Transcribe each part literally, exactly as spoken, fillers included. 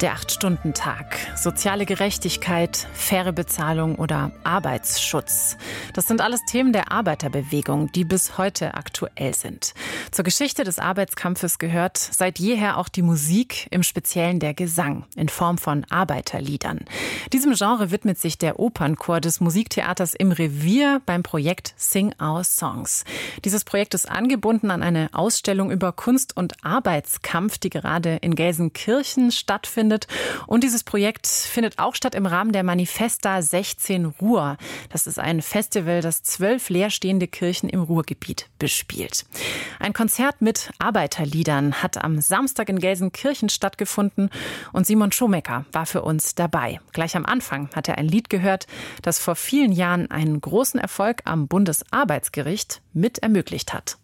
Der Acht-Stunden-Tag, soziale Gerechtigkeit, faire Bezahlung oder Arbeitsschutz. Das sind alles Themen der Arbeiterbewegung, die bis heute aktuell sind. Zur Geschichte des Arbeitskampfes gehört seit jeher auch die Musik, im Speziellen der Gesang, in Form von Arbeiterliedern. Diesem Genre widmet sich der Opernchor des Musiktheaters im Revier beim Projekt Sing Our Songs. Dieses Projekt ist angebunden an eine Ausstellung über Kunst und Arbeitskampf, die gerade in Gelsenkirchen stattfindet. Und dieses Projekt findet auch statt im Rahmen der Manifesta sechzehn Ruhr. Das ist ein Festival, das zwölf leerstehende Kirchen im Ruhrgebiet bespielt. Ein Konzert mit Arbeiterliedern hat am Samstag in Gelsenkirchen stattgefunden und Simon Schomecker war für uns dabei. Gleich am Anfang hat er ein Lied gehört, das vor vielen Jahren einen großen Erfolg am Bundesarbeitsgericht mit ermöglicht hat.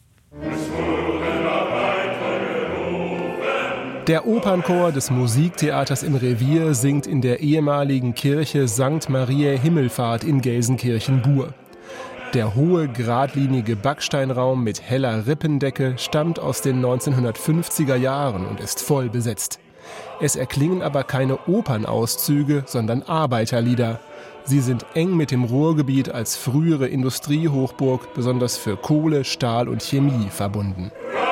Der Opernchor des Musiktheaters im Revier singt in der ehemaligen Kirche Sankt Mariä Himmelfahrt in Gelsenkirchen-Bur. Der hohe, geradlinige Backsteinraum mit heller Rippendecke stammt aus den neunzehnhundertfünfziger Jahren und ist voll besetzt. Es erklingen aber keine Opernauszüge, sondern Arbeiterlieder. Sie sind eng mit dem Ruhrgebiet als frühere Industriehochburg, besonders für Kohle, Stahl und Chemie, verbunden.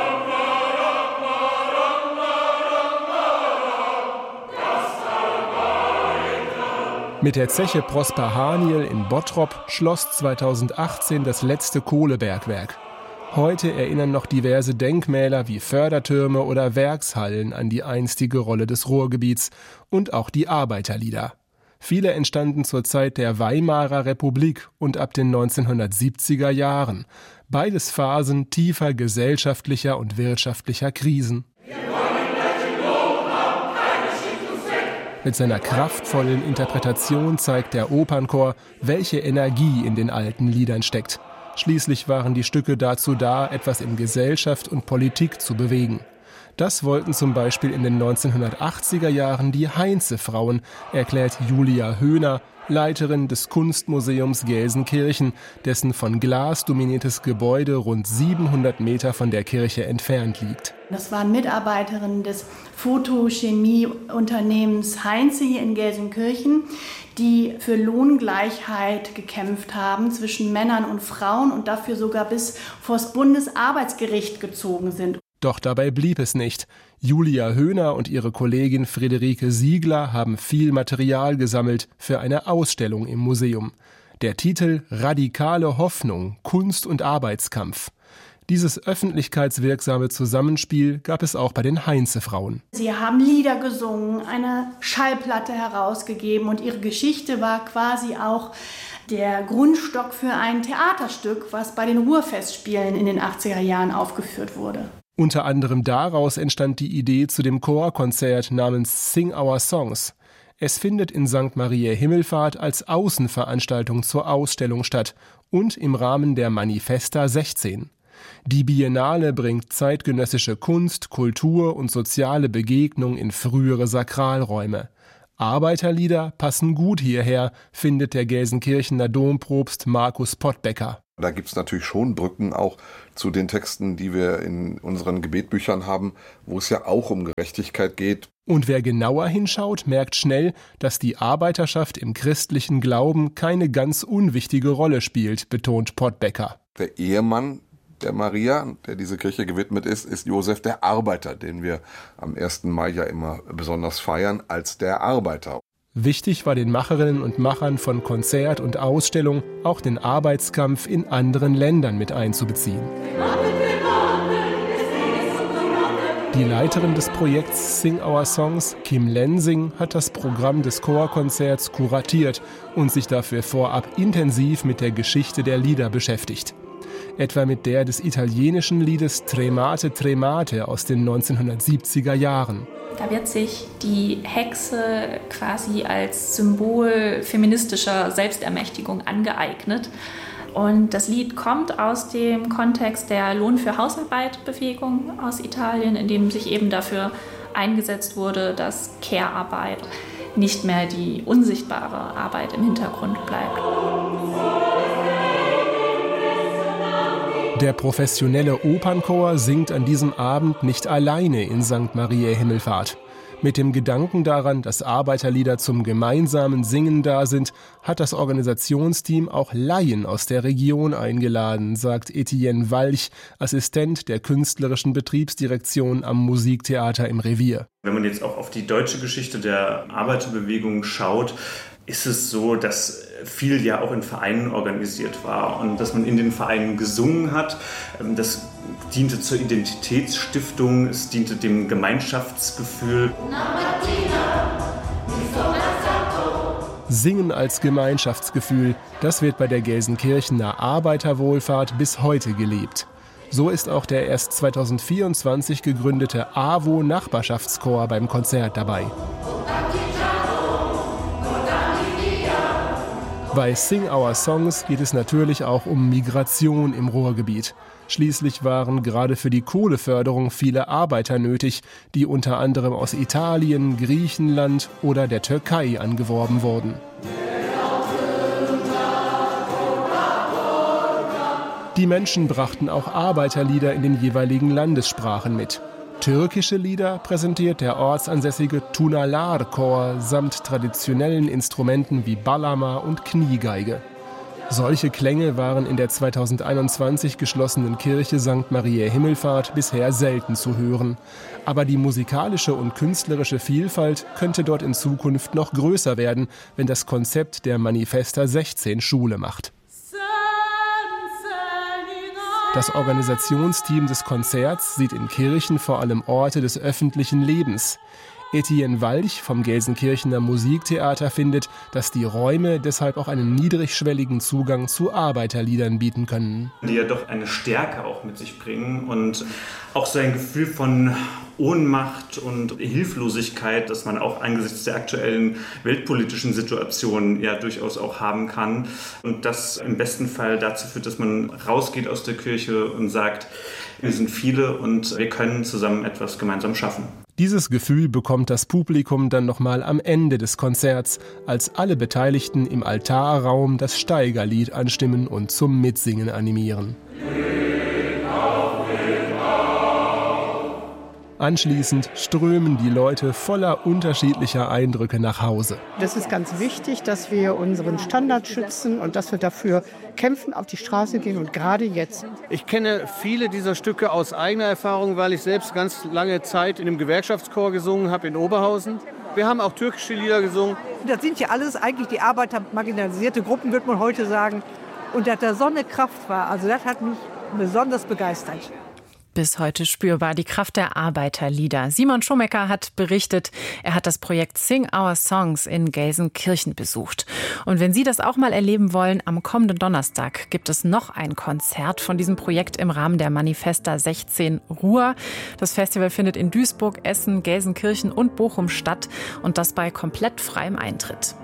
Mit der Zeche Prosper Haniel in Bottrop schloss zweitausendachtzehn das letzte Kohlebergwerk. Heute erinnern noch diverse Denkmäler wie Fördertürme oder Werkshallen an die einstige Rolle des Ruhrgebiets und auch die Arbeiterlieder. Viele entstanden zur Zeit der Weimarer Republik und ab den neunzehnhundertsiebziger Jahren. Beides Phasen tiefer gesellschaftlicher und wirtschaftlicher Krisen. Mit seiner kraftvollen Interpretation zeigt der Opernchor, welche Energie in den alten Liedern steckt. Schließlich waren die Stücke dazu da, etwas in Gesellschaft und Politik zu bewegen. Das wollten zum Beispiel in den neunzehnhundertachtziger Jahren die Heinze-Frauen, erklärt Julia Höhner, Leiterin des Kunstmuseums Gelsenkirchen, dessen von Glas dominiertes Gebäude rund siebenhundert Meter von der Kirche entfernt liegt. Das waren Mitarbeiterinnen des Photochemieunternehmens Heinze hier in Gelsenkirchen, die für Lohngleichheit gekämpft haben zwischen Männern und Frauen und dafür sogar bis vor das Bundesarbeitsgericht gezogen sind. Doch dabei blieb es nicht. Julia Höhner und ihre Kollegin Friederike Siegler haben viel Material gesammelt für eine Ausstellung im Museum. Der Titel »Radikale Hoffnung – Kunst und Arbeitskampf«. Dieses öffentlichkeitswirksame Zusammenspiel gab es auch bei den Heinze-Frauen. Sie haben Lieder gesungen, eine Schallplatte herausgegeben und ihre Geschichte war quasi auch der Grundstock für ein Theaterstück, was bei den Ruhrfestspielen in den achtziger Jahren aufgeführt wurde. Unter anderem daraus entstand die Idee zu dem Chorkonzert namens Sing Our Songs. Es findet in Sankt Mariä Himmelfahrt als Außenveranstaltung zur Ausstellung statt und im Rahmen der Manifesta sechzehn. Die Biennale bringt zeitgenössische Kunst, Kultur und soziale Begegnung in frühere Sakralräume. Arbeiterlieder passen gut hierher, findet der Gelsenkirchener Dompropst Markus Pottbecker. Da gibt es natürlich schon Brücken auch zu den Texten, die wir in unseren Gebetbüchern haben, wo es ja auch um Gerechtigkeit geht. Und wer genauer hinschaut, merkt schnell, dass die Arbeiterschaft im christlichen Glauben keine ganz unwichtige Rolle spielt, betont Pottbecker. Der Ehemann der Maria, der diese Kirche gewidmet ist, ist Josef der Arbeiter, den wir am ersten Mai ja immer besonders feiern, als der Arbeiter. Wichtig war den Macherinnen und Machern von Konzert und Ausstellung auch den Arbeitskampf in anderen Ländern mit einzubeziehen. Die Leiterin des Projekts Sing Our Songs, Kim Lensing, hat das Programm des Chorkonzerts kuratiert und sich dafür vorab intensiv mit der Geschichte der Lieder beschäftigt. Etwa mit der des italienischen Liedes Tremate Tremate aus den neunzehnhundertsiebziger Jahren. Da wird sich die Hexe quasi als Symbol feministischer Selbstermächtigung angeeignet. Und das Lied kommt aus dem Kontext der Lohn für Hausarbeit-Bewegung aus Italien, in dem sich eben dafür eingesetzt wurde, dass Care-Arbeit nicht mehr die unsichtbare Arbeit im Hintergrund bleibt. Der professionelle Opernchor singt an diesem Abend nicht alleine in Sankt Mariä Himmelfahrt. Mit dem Gedanken daran, dass Arbeiterlieder zum gemeinsamen Singen da sind, hat das Organisationsteam auch Laien aus der Region eingeladen, sagt Etienne Walch, Assistent der künstlerischen Betriebsdirektion am Musiktheater im Revier. Wenn man jetzt auch auf die deutsche Geschichte der Arbeiterbewegung schaut, ist es so, dass viel ja auch in Vereinen organisiert war und dass man in den Vereinen gesungen hat. Das diente zur Identitätsstiftung, es diente dem Gemeinschaftsgefühl. Singen als Gemeinschaftsgefühl, das wird bei der Gelsenkirchener Arbeiterwohlfahrt bis heute gelebt. So ist auch der erst zweitausendvierundzwanzig gegründete A W O-Nachbarschaftschor beim Konzert dabei. Bei Sing Our Songs geht es natürlich auch um Migration im Ruhrgebiet. Schließlich waren gerade für die Kohleförderung viele Arbeiter nötig, die unter anderem aus Italien, Griechenland oder der Türkei angeworben wurden. Die Menschen brachten auch Arbeiterlieder in den jeweiligen Landessprachen mit. Türkische Lieder präsentiert der ortsansässige Tunalar-Chor samt traditionellen Instrumenten wie Bağlama und Kniegeige. Solche Klänge waren in der zweitausendeinundzwanzig geschlossenen Kirche Sankt Mariä Himmelfahrt bisher selten zu hören. Aber die musikalische und künstlerische Vielfalt könnte dort in Zukunft noch größer werden, wenn das Konzept der Manifesta sechzehn Schule macht. Das Organisationsteam des Konzerts sieht in Kirchen vor allem Orte des öffentlichen Lebens. Etienne Walch vom Gelsenkirchener Musiktheater findet, dass die Räume deshalb auch einen niedrigschwelligen Zugang zu Arbeiterliedern bieten können. Die ja doch eine Stärke auch mit sich bringen und auch so ein Gefühl von Ohnmacht und Hilflosigkeit, das man auch angesichts der aktuellen weltpolitischen Situation ja durchaus auch haben kann. Und das im besten Fall dazu führt, dass man rausgeht aus der Kirche und sagt, wir sind viele und wir können zusammen etwas gemeinsam schaffen. Dieses Gefühl bekommt das Publikum dann nochmal am Ende des Konzerts, als alle Beteiligten im Altarraum das Steigerlied anstimmen und zum Mitsingen animieren. Anschließend strömen die Leute voller unterschiedlicher Eindrücke nach Hause. Das ist ganz wichtig, dass wir unseren Standard schützen und dass wir dafür kämpfen, auf die Straße gehen und gerade jetzt. Ich kenne viele dieser Stücke aus eigener Erfahrung, weil ich selbst ganz lange Zeit in einem Gewerkschaftschor gesungen habe in Oberhausen. Wir haben auch türkische Lieder gesungen. Das sind ja alles eigentlich die arbeitermarginalisierte Gruppen, würde man heute sagen. Und dass da so eine Kraft war, also das hat mich besonders begeistert. Bis heute spürbar die Kraft der Arbeiterlieder. Simon Schomecker hat berichtet, er hat das Projekt Sing Our Songs in Gelsenkirchen besucht. Und wenn Sie das auch mal erleben wollen, am kommenden Donnerstag gibt es noch ein Konzert von diesem Projekt im Rahmen der Manifesta sechzehn Ruhr. Das Festival findet in Duisburg, Essen, Gelsenkirchen und Bochum statt und das bei komplett freiem Eintritt.